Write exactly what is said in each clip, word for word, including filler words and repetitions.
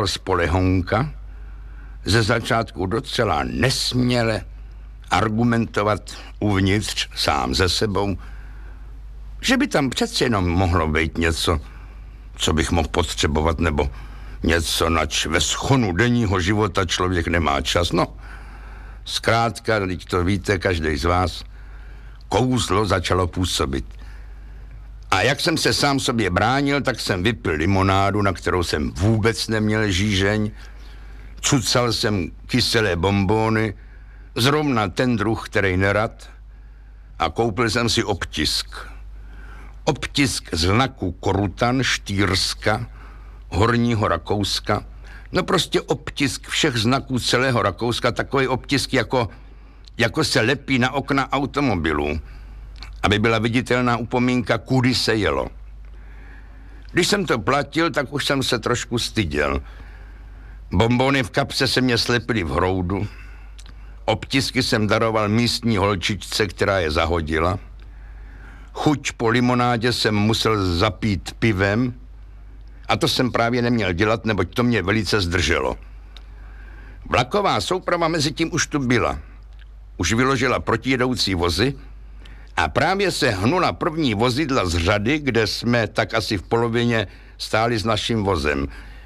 začal z polehonka ze začátku docela nesměle argumentovat uvnitř sám ze sebou, že by tam přeci jenom mohlo být něco, co bych mohl potřebovat, nebo něco, nač ve schonu denního života člověk nemá čas. No, zkrátka, teď to víte, každý z vás, kouzlo začalo působit. A jak jsem se sám sobě bránil, tak jsem vypil limonádu, na kterou jsem vůbec neměl žížeň, cucal jsem kyselé bonbóny, zrovna ten druh, který nerad, a koupil jsem si obtisk. Obtisk znaku Korutan, Štýrska, Horního Rakouska, no prostě obtisk všech znaků celého Rakouska, takový obtisk, jako, jako se lepí na okna automobilů, aby byla viditelná upomínka, kudy se jelo. Když jsem to platil, tak už jsem se trošku styděl. Bonbony v kapse se mě slepily v hroudu, obtisky jsem daroval místní holčičce, která je zahodila, chuť po limonádě jsem musel zapít pivem, a to jsem právě neměl dělat, neboť to mě velice zdrželo. Vlaková souprava mezi tím už tu byla. Už vyložila protijedoucí vozy a právě se hnula první vozidla z řady, kde jsme tak asi v polovině stáli s naším vozem.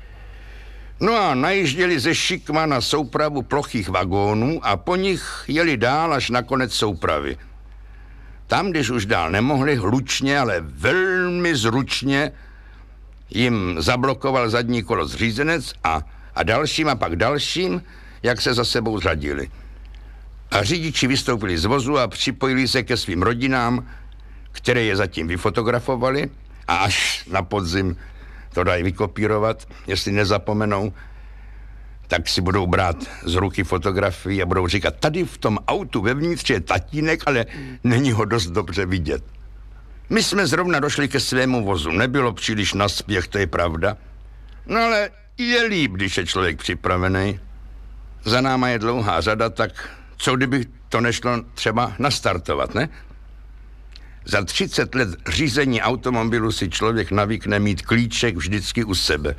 No a najížděli ze šikma na soupravu plochých vagónů a po nich jeli dál až na konec soupravy. Tam, když už dál nemohli, hlučně, ale velmi zručně jim zablokoval zadní kolo zřízenec a, a dalším a pak dalším, jak se za sebou řadili. A řidiči vystoupili z vozu a připojili se ke svým rodinám, které je zatím vyfotografovali, a až na podzim to dají vykopírovat, jestli nezapomenou, tak si budou brát z ruky fotografii a budou říkat, tady v tom autu vevnitř je tatínek, ale není ho dost dobře vidět. My jsme zrovna došli ke svému vozu, nebylo příliš naspěch, to je pravda, no ale je líp, když je člověk připravený. Za náma je dlouhá řada, tak co kdyby to nešlo třeba nastartovat, ne? Za třicet let řízení automobilu si člověk navykne mít klíček vždycky u sebe.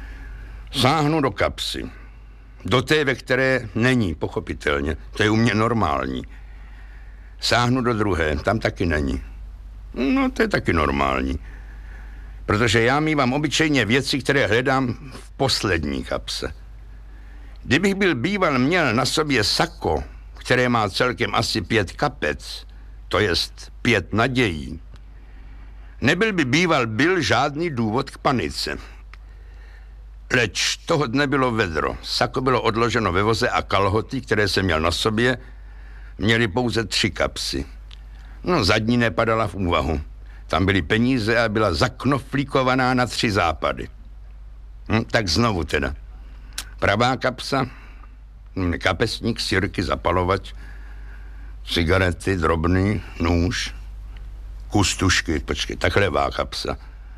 Sáhnu do kapsy. Do té, ve které není, pochopitelně. To je u mě normální. Sáhnu do druhé, tam taky není. No, to je taky normální. Protože já mívám obyčejně věci, které hledám v poslední kapse. Kdybych byl býval měl na sobě sako, které má celkem asi pět kapec, to jest pět nadějí, nebyl by býval byl žádný důvod k panice. Leč toho dne bylo vedro. Sako bylo odloženo ve voze a kalhoty, které jsem měl na sobě, měly pouze tři kapsy. No, zadní nepadala v úvahu. Tam byly peníze a byla zaknoflíkovaná na tři západy. Hm, tak znovu teda. Pravá kapsa, kapesník, sirky, zapalovač, cigarety, drobný, nůž, kus tušky, počkej, tak levá kapsa.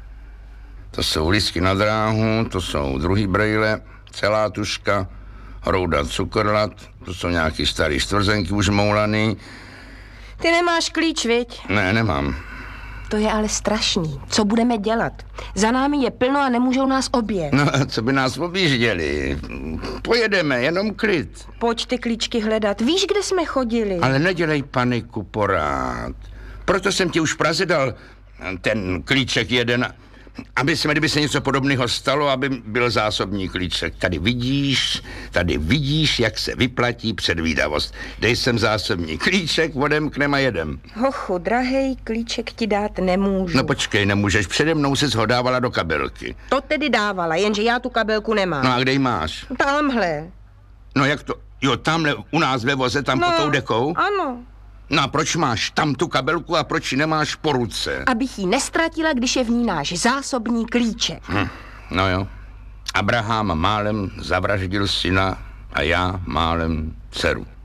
To jsou lístky na dráhu, to jsou druhý brejle, celá tuška, hrouda cukrlat, to jsou nějaký starý stvrzenky už moulaný. Ty nemáš klíč, viď? Ne, nemám. To je ale strašný. Co budeme dělat? Za námi je plno a nemůžou nás objet. No, co by nás objížděli? Pojedeme, jenom klid. Pojď ty klíčky hledat. Víš, kde jsme chodili? Ale nedělej paniku porád. Proto jsem ti už v Praze dal ten klíček jeden, aby se, kdyby se něco podobného stalo, aby byl zásobní klíček. Tady vidíš, tady vidíš, jak se vyplatí předvídavost. Dej sem zásobní klíček, odemknem a jedem. Hochu, drahej, klíček ti dát nemůžu. No počkej, nemůžeš, přede mnou jsi ho dávala do kabelky. To tedy dávala, jenže já tu kabelku nemám. No a kde ji máš? Tamhle. No jak to? Jo, tamhle u nás ve voze, tam no, pod tou dekou? Ano. No a proč máš tam tu kabelku a proč ji nemáš po ruce? Abych ji nestratila, když je v ní náš zásobní klíček. Hm, no jo. Abraham málem zavraždil syna a já málem dceru.